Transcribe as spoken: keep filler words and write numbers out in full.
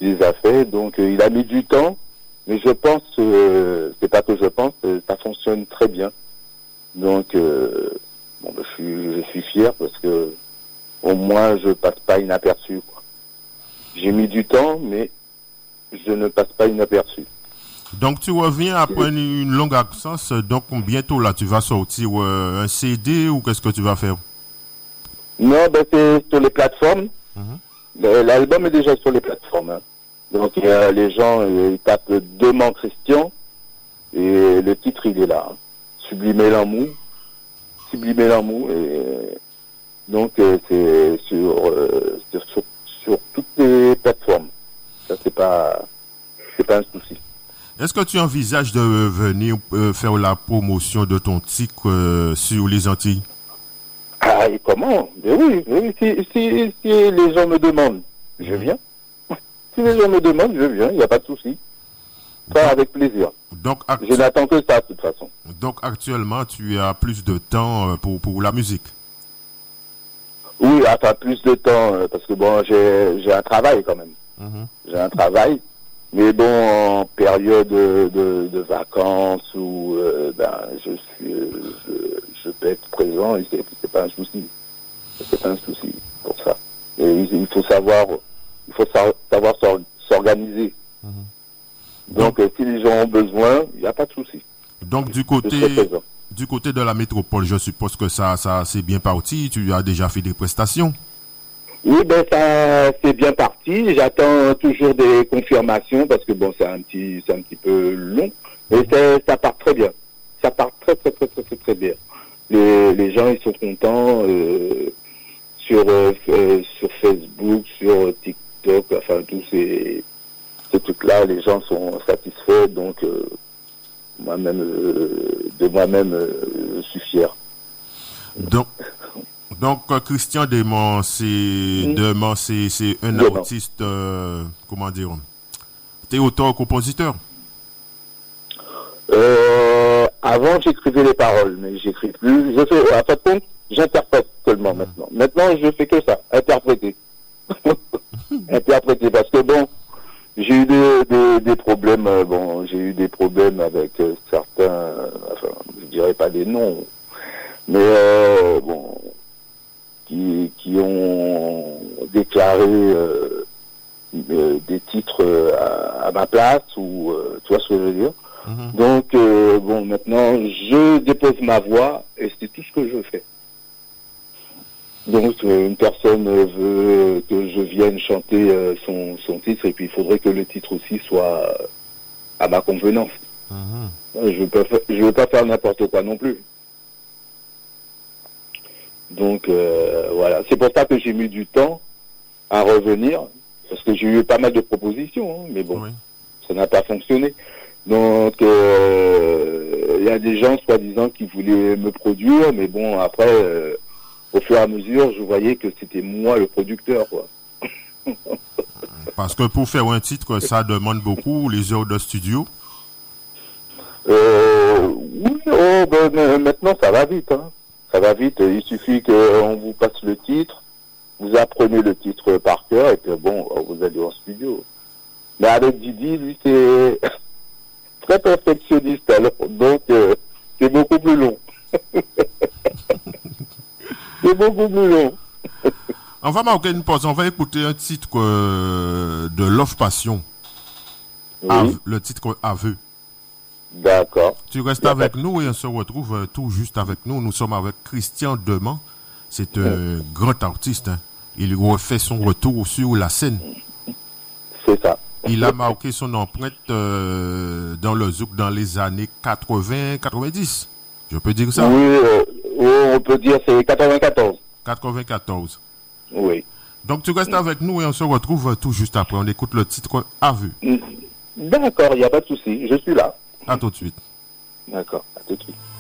il les a fait. Donc euh, il a mis du temps, mais je pense, euh, c'est pas que je pense, euh, ça fonctionne très bien. Donc euh, bon, ben, je suis, je suis fier parce que au moins je passe pas inaperçu, quoi. J'ai mis du temps, mais je ne passe pas inaperçu. Donc tu reviens après une, une longue absence, donc bientôt là tu vas sortir euh, un C D ou qu'est-ce que tu vas faire? Non, ben c'est sur les plateformes. Mm-hmm. L'album est déjà sur les plateformes. Hein. Donc euh, les gens euh, ils tapent Demain Christian et le titre il est là. Hein. Sublimer l'amour. Sublimer l'amour. Et donc euh, c'est sur, euh, sur, sur sur toutes les plateformes. Ça c'est pas c'est pas un souci. Est-ce que tu envisages de venir euh, faire la promotion de ton titre euh, sur les Antilles? Ah, et comment? Mais oui, oui, si, si, si les gens me demandent, je viens. Si les gens me demandent, je viens, il n'y a pas de souci. Ça, avec plaisir. Donc, actu- Je n'attends que ça, de toute façon. donc actuellement, tu as plus de temps euh, pour, pour la musique. Oui, enfin, plus de temps, euh, parce que bon, j'ai, j'ai un travail quand même. Mhm. J'ai un travail. Mais bon, en période de, de, de vacances où euh, ben, je suis, euh, je, je peux être présent, et c'est, c'est pas un souci. C'est pas un souci pour ça. Et il, il faut savoir, il faut sa- savoir s'or- s'organiser. Mhm. Donc, euh, si les gens ont besoin, il n'y a pas de souci. Donc du Je côté serai présent. du côté de la métropole, je suppose que ça ça c'est bien parti. Tu as déjà fait des prestations. Oui, ben ça c'est bien parti. J'attends toujours des confirmations parce que bon, c'est un petit, c'est un petit peu long, mais c'est- ça part très bien. Ça part très très très très très très bien. Les, les gens ils sont contents euh, sur euh, euh, sur Facebook, sur TikTok, enfin tous ces ces trucs-là, les gens sont satisfaits. Donc euh, moi-même, euh, de moi-même, euh, je suis fier. Donc donc euh, Christian Demant, c'est Mm. Demant, c'est c'est un Demant. artiste euh, comment dire? T'es auteur-compositeur. Euh, avant, j'écrivais les paroles, mais j'écris plus. Je fais, à fin de compte, j'interprète seulement maintenant. Maintenant, je fais que ça, interpréter. Interpréter, parce que bon, j'ai eu des, des, des problèmes, euh, bon, j'ai eu des problèmes avec euh, certains, euh, enfin, je dirais pas des noms, mais euh, bon, qui, qui ont déclaré euh, euh, des titres euh, à, à ma place, ou euh, tu vois ce que je veux dire. Mhm. Donc, euh, bon, maintenant, je dépose ma voix et c'est tout ce que je fais. Donc, euh, une personne euh, veut que je vienne chanter euh, son, son titre et puis il faudrait que le titre aussi soit euh, à ma convenance. Mhm. Euh, Je peux, fa- je veux pas faire n'importe quoi non plus. Donc, euh, voilà. C'est pour ça que j'ai mis du temps à revenir parce que j'ai eu pas mal de propositions, hein, mais bon, Oui. ça n'a pas fonctionné. Donc, euh, il y a des gens, soi-disant, qui voulaient me produire, mais bon, après, euh, au fur et à mesure, je voyais que c'était moi le producteur, quoi. Parce que pour faire un titre, ça demande beaucoup les heures de studio. Euh, oui, oh, ben, euh, maintenant, ça va vite, hein. Ça va vite. Il suffit qu'on vous passe le titre, vous apprenez le titre par cœur, et puis bon, vous allez en studio. Mais avec Didi, lui, c'est très perfectionniste, alors, donc, euh, c'est beaucoup plus long. C'est beaucoup plus long. On va marquer une pause, on va écouter un titre euh, de Love Passion. Oui, Ave- le titre Aveu. d'accord. Tu restes Y a avec pas de- nous et on se retrouve euh, tout juste avec nous. Nous sommes avec Christian Demant. C'est un grand artiste. Hein. Il refait son retour sur la scène. C'est ça. Il a marqué son empreinte euh, dans le zouk dans les années quatre-vingts quatre-vingt-dix. Je peux dire ça? Oui, euh, oui, on peut dire c'est quatre-vingt-quatorze. quatre-vingt-quatorze. Oui. Donc tu restes avec nous et on se retrouve tout juste après. On écoute le titre Aveu. D'accord, il n'y a pas de souci. Je suis là. À tout de suite. D'accord, à tout de suite.